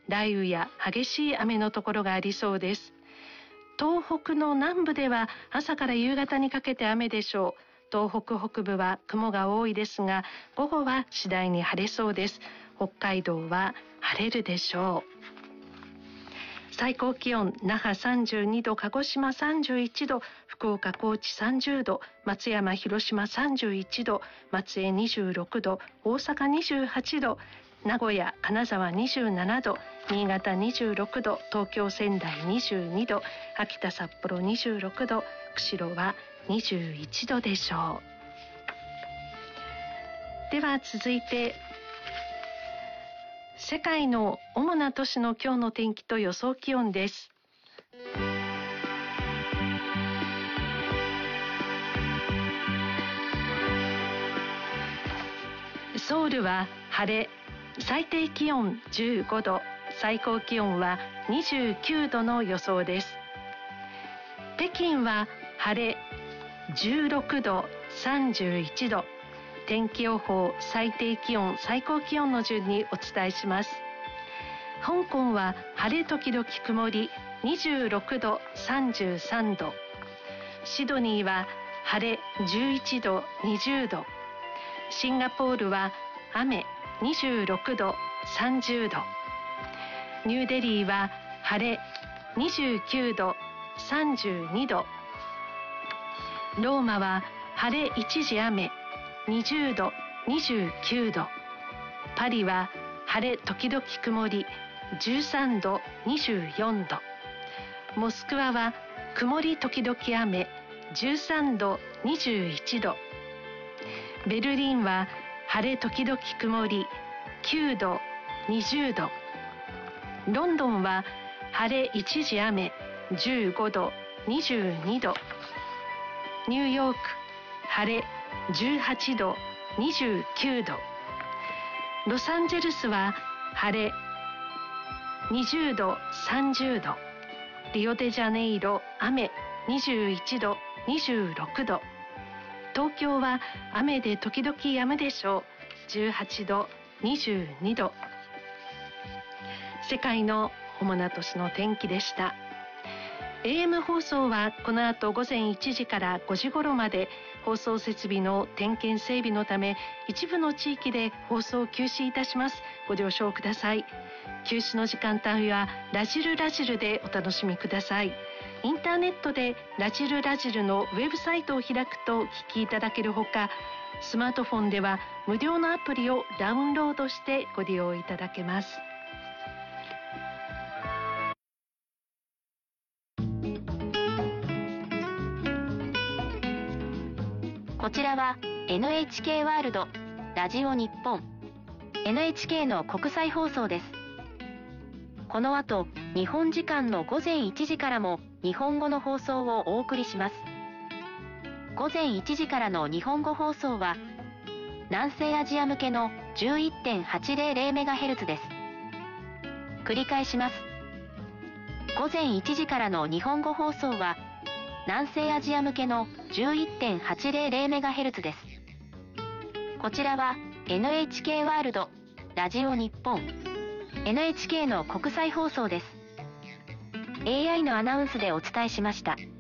雷雨や激しい雨のところがありそうです。東北の南部では朝から夕方にかけて雨でしょう。東北北部は雲が多いですが、午後は次第に晴れそうです。北海道は晴れるでしょう。最高気温、那覇32度、鹿児島31度、福岡、高知30度、松山、広島31度、松江26度、大阪28度、名古屋、金沢27度、新潟26度、東京、仙台22度、秋田、札幌26度、釧路は21度でしょう。では続いて、世界の主な都市の今日の天気と予想気温です。ソウルは晴れ、最低気温15度、最高気温は29度の予想です。北京は晴れ、16度、31度。天気予報、最低気温、最高気温の順にお伝えします。香港は晴れ時々曇り、26度、33度。シドニーは晴れ、11度、20度。シンガポールは雨、26度、30度。ニューデリーは晴れ、29度、32度。ローマは晴れ一時雨、20度、29度。パリは晴れ時々曇り、13度、24度。モスクワは曇り時々雨、13度、21度。ベルリンは晴れ時々曇り、9度、20度。ロンドンは晴れ一時雨、15度、22度。ニューヨーク、晴れ18度、29度。ロサンゼルスは晴れ20度、30度。リオデジャネイロ、雨21度、26度。東京は雨で時々止むでしょう。18度、22度。世界の主な都市の天気でした。AM 放送はこの後午前1時から5時頃まで放送設備の点検整備のため一部の地域で放送休止いたします。ご了承ください。休止の時間帯はラジルラジルでお楽しみください。インターネットでラジルラジルのウェブサイトを開くとお聞きいただけるほか、スマートフォンでは無料のアプリをダウンロードしてご利用いただけます。 こちらは NHK ワールドラジオ日本 NHK の国際放送です。この後、日本時間の午前1時からも日本語の放送をお送りします。午前1時からの日本語放送は南西アジア向けの 11.800MHz です。繰り返します。午前1時からの日本語放送は南西アジア向けの 11.800MHz です。こちらは NHK ワールドラジオ日本 NHK の国際放送です。AI のアナウンスでお伝えしました。